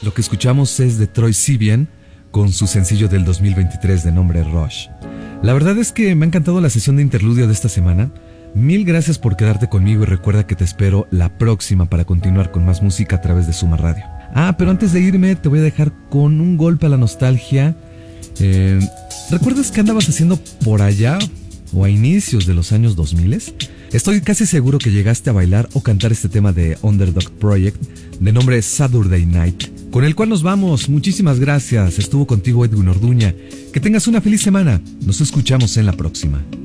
Lo que escuchamos es de Troye Sivan con su sencillo del 2023 de nombre Rush. La verdad es que me ha encantado la sesión de interludio de esta semana. Mil gracias por quedarte conmigo y recuerda que te espero la próxima para continuar con más música a través de Suma Radio. Pero antes de irme te voy a dejar con un golpe a la nostalgia. ¿Recuerdas qué andabas haciendo por allá o a inicios de los años 2000? Estoy casi seguro que llegaste a bailar o cantar este tema de Underdog Project de nombre Saturday Night, con el cual nos vamos. Muchísimas gracias. Estuvo contigo Edwin Orduña. Que tengas una feliz semana. Nos escuchamos en la próxima.